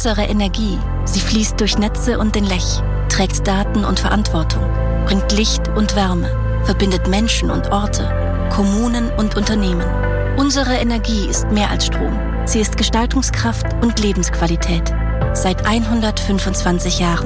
Unsere Energie, sie fließt durch Netze und den Lech, trägt Daten und Verantwortung, bringt Licht und Wärme, verbindet Menschen und Orte, Kommunen und Unternehmen. Unsere Energie ist mehr als Strom. Sie ist Gestaltungskraft und Lebensqualität. Seit 125 Jahren.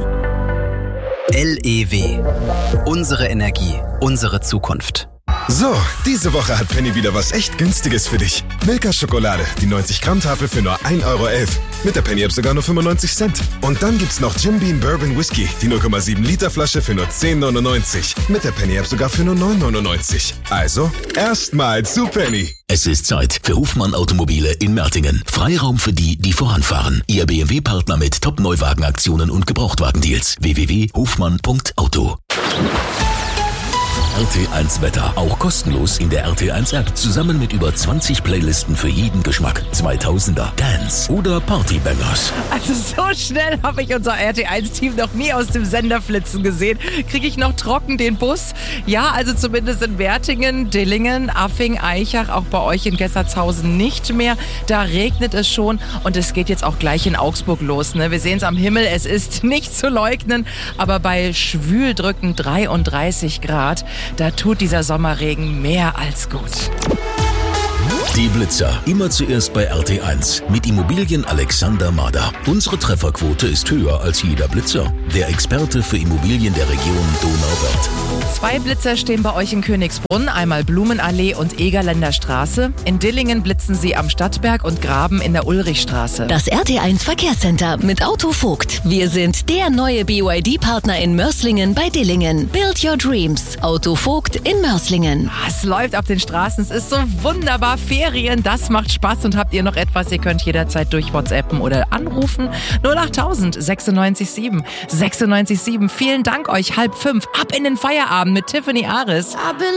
LEW. Unsere Energie, unsere Zukunft. So, diese Woche hat Penny wieder was echt Günstiges für dich. Milka-Schokolade, die 90-Gramm-Tafel für nur 1,11 €. Mit der Penny-App sogar nur 95 Cent. Und dann gibt's noch Jim Beam Bourbon Whisky, die 0,7-Liter-Flasche für nur 10,99 €. Mit der Penny-App sogar für nur 9,99 €. Also, erstmal zu Penny. Es ist Zeit für Hofmann Automobile in Mertingen. Freiraum für die, die voranfahren. Ihr BMW-Partner mit Top-Neuwagenaktionen und Gebrauchtwagendeals. www.hofmann.auto. RT1 Wetter, auch kostenlos in der RT1 App, zusammen mit über 20 Playlisten für jeden Geschmack. 2000er, Dance oder Partybangers. Also so schnell habe ich unser RT1-Team noch nie aus dem Sender flitzen gesehen. Kriege ich noch trocken den Bus? Ja, also zumindest in Wertingen, Dillingen, Affing, Eichach, auch bei euch in Gessertshausen nicht mehr. Da regnet es schon und es geht jetzt auch gleich in Augsburg los. Ne? Wir sehen es am Himmel, es ist nicht zu leugnen, aber bei schwüldrückend 33 Grad, da tut dieser Sommerregen mehr als gut. Die Blitzer, immer zuerst bei RT1 mit Immobilien Alexander Mader. Unsere Trefferquote ist höher als jeder Blitzer. Der Experte für Immobilien der Region Donauwörth. 2 Blitzer stehen bei euch in Königsbrunn, einmal Blumenallee und Egerländer Straße. In Dillingen blitzen sie am Stadtberg und Graben in der Ulrichstraße. Das RT1 Verkehrscenter mit Auto Vogt. Wir sind der neue BYD-Partner in Mörslingen bei Dillingen. Build your dreams. Auto Vogt in Mörslingen. Es läuft auf den Straßen, es ist so wunderbar. Ferien, das macht Spaß. Und habt ihr noch etwas, ihr könnt jederzeit durch WhatsAppen oder anrufen. 08000 96 7 96 7. Vielen Dank euch. 4:30, ab in den Feierabend mit Tiffany Aris.